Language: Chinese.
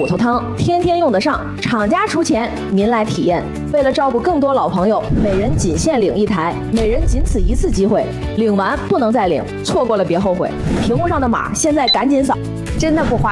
骨头汤，天天用得上，厂家出钱，您来体验。为了照顾更多老朋友，每人仅限领1台，每人仅此1次机会，领完不能再领，错过了别后悔。屏幕上的码现在赶紧扫， 真的不花